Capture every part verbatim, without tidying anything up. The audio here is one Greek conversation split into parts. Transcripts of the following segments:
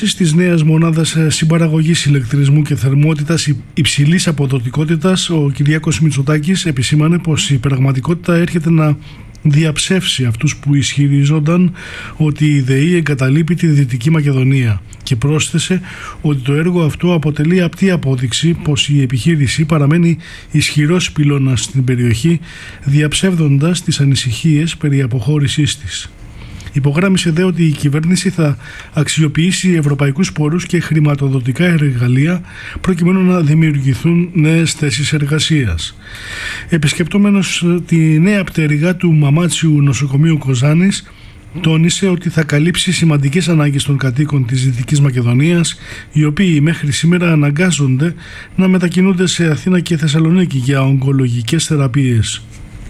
Της νέας μονάδας συμπαραγωγής ηλεκτρισμού και θερμότητας υψηλής αποδοτικότητας, ο Κυριάκος Μητσοτάκης επισήμανε πως η πραγματικότητα έρχεται να διαψεύσει αυτούς που ισχυριζόταν ότι η ΔΕΗ εγκαταλείπει τη Δυτική Μακεδονία και πρόσθεσε ότι το έργο αυτό αποτελεί απτή απόδειξη πως η επιχείρηση παραμένει ισχυρός πυλώνας στην περιοχή, διαψεύδοντας τις ανησυχίες περί αποχώρησής της. Υπογράμμισε δε ότι η κυβέρνηση θα αξιοποιήσει ευρωπαϊκούς πόρους και χρηματοδοτικά εργαλεία προκειμένου να δημιουργηθούν νέες θέσεις εργασίας. Επισκεπτόμενος τη νέα πτέρυγα του Μαμάτσιου νοσοκομείου Κοζάνης, τόνισε ότι θα καλύψει σημαντικές ανάγκες των κατοίκων της Δυτικής Μακεδονίας, οι οποίοι μέχρι σήμερα αναγκάζονται να μετακινούνται σε Αθήνα και Θεσσαλονίκη για ογκολογικές θεραπείες.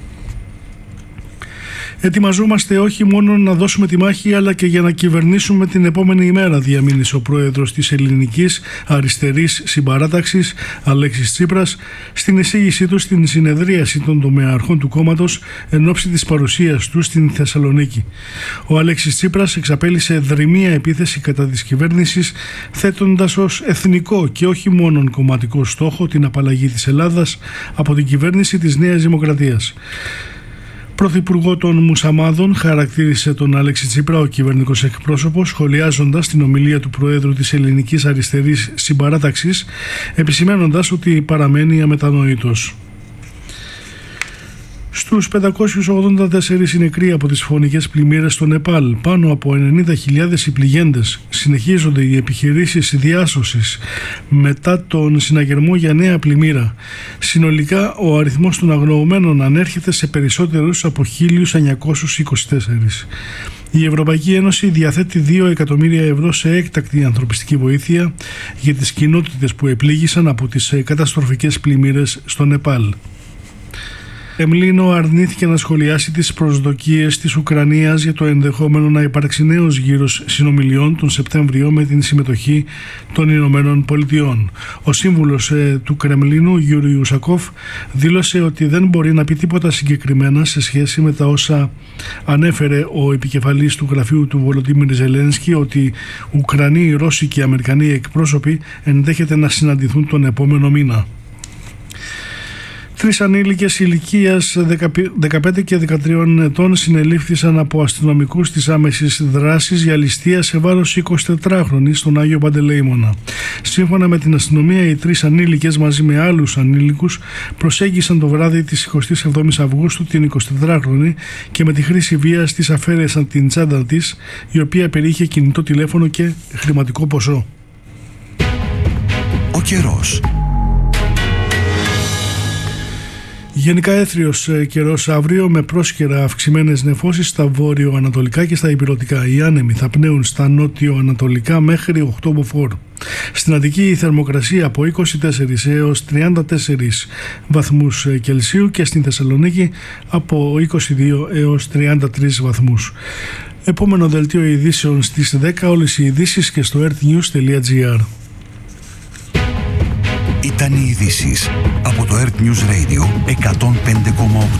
Ετοιμαζόμαστε όχι μόνο να δώσουμε τη μάχη, αλλά και για να κυβερνήσουμε την επόμενη ημέρα, διαμήνυσε ο πρόεδρος της Ελληνικής Αριστερής Συμπαράταξης, Αλέξης Τσίπρας, στην εισήγησή του στην συνεδρίαση των τομεαρχών του κόμματος εν ώψη της παρουσίας του στην Θεσσαλονίκη. Ο Αλέξης Τσίπρας εξαπέλυσε δρυμία επίθεση κατά της κυβέρνησης, θέτοντας ως εθνικό και όχι μόνον κομματικό στόχο την απαλλαγή της Ελλάδας από την κυβέρνηση της Νέας Δημοκρατίας. Πρωθυπουργό των Μουσαμάδων χαρακτήρισε τον Αλέξη Τσίπρα ο κυβερνητικός εκπρόσωπος, σχολιάζοντας την ομιλία του Προέδρου της Ελληνικής Αριστερής Συμπαράταξης, επισημαίνοντας ότι παραμένει αμετανοήτος. Στους πεντακόσιους ογδόντα τέσσερα νεκροί από τις φωνικές πλημμύρες στο Νεπάλ, πάνω από ενενήντα χιλιάδες οι πληγέντες. Συνεχίζονται οι επιχειρήσεις διάσωσης μετά τον συναγερμό για νέα πλημμύρα. Συνολικά ο αριθμός των αγνοωμένων ανέρχεται σε περισσότερους από χίλιους εννιακόσιους είκοσι τέσσερα. Η Ευρωπαϊκή Ένωση διαθέτει δύο εκατομμύρια ευρώ σε έκτακτη ανθρωπιστική βοήθεια για τις κοινότητες που επλήγησαν από τις καταστροφικές πλημμύρες στο Νεπάλ. Το Κρεμλίνο αρνήθηκε να σχολιάσει τις προσδοκίες της Ουκρανίας για το ενδεχόμενο να υπάρξει νέος γύρος συνομιλιών τον Σεπτέμβριο με την συμμετοχή των Ηνωμένων Πολιτειών. Ο σύμβουλος ε, του Κρεμλίνου, Γιούρι Ουσακόφ, δήλωσε ότι δεν μπορεί να πει τίποτα συγκεκριμένα σε σχέση με τα όσα ανέφερε ο επικεφαλής του γραφείου του Βολοντίμιρ Ζελένσκι, ότι Ουκρανοί, Ρώσοι και Αμερικανοί εκπρόσωποι ενδέχεται να συναντηθούν τον επόμενο μήνα. Τρεις ανήλικες ηλικίας δεκαπέντε και δεκατρία ετών συνελήφθησαν από αστυνομικούς της άμεσης δράσης για ληστεία σε βάρος εικοσιτετράχρονης στον Άγιο Παντελεήμονα. Σύμφωνα με την αστυνομία, οι τρεις ανήλικες μαζί με άλλους ανήλικους προσέγγισαν το βράδυ της εικοστής εβδόμης Αυγούστου την εικοσιτετράχρονη και με τη χρήση βίας της αφαίρεσαν την τσάντα της, η οποία περιείχε κινητό τηλέφωνο και χρηματικό ποσό. Ο καιρός. Γενικά έθριος καιρός αύριο με πρόσκαιρα αυξημένες νεφώσεις στα βόρειο-ανατολικά και στα ηπειρωτικά. Οι άνεμοι θα πνέουν στα νότιο-ανατολικά μέχρι οκτώ μποφόρ. Στην Αττική η θερμοκρασία από είκοσι τέσσερα έως τριάντα τέσσερα βαθμούς Κελσίου και στην Θεσσαλονίκη από είκοσι δύο έως τριάντα τρεις βαθμούς. Επόμενο δελτίο ειδήσεων στις δέκα, όλες οι ειδήσεις και στο earthnews τελεία gr. Ήταν οι ειδήσεις από το Earth News Radio εκατόν πέντε κόμμα οκτώ.